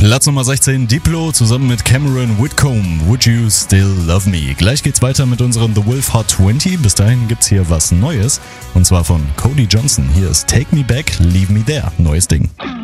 Platz Nummer 16, Diplo zusammen mit Cameron Whitcomb, Would You Still Love Me? Gleich geht's weiter mit unseren The Wolf Hot 20. Bis dahin gibt's hier was Neues. Und zwar von Cody Johnson. Hier ist Take Me Back, Leave Me There. Neues Ding.